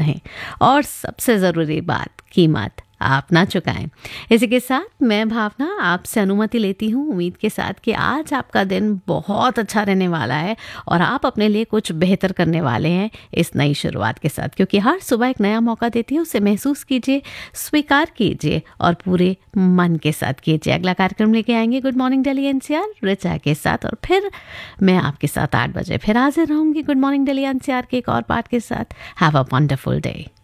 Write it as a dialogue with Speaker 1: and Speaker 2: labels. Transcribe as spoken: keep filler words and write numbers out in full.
Speaker 1: रहें और सबसे ज़रूरी बात, कीमत आप ना चुकाएं। इसी के साथ मैं भावना आपसे अनुमति लेती हूँ, उम्मीद के साथ कि आज आपका दिन बहुत अच्छा रहने वाला है और आप अपने लिए कुछ बेहतर करने वाले हैं इस नई शुरुआत के साथ, क्योंकि हर सुबह एक नया मौका देती है। उसे महसूस कीजिए, स्वीकार कीजिए और पूरे मन के साथ कीजिए। अगला कार्यक्रम लेके आएंगे good morning Delhi NCR Richa के साथ और फिर मैं आपके साथ आठ बजे फिर हाजिर रहूंगी गुड मॉर्निंग दिल्ली एनसीआर के एक और पार्ट के साथ। Have a wonderful day.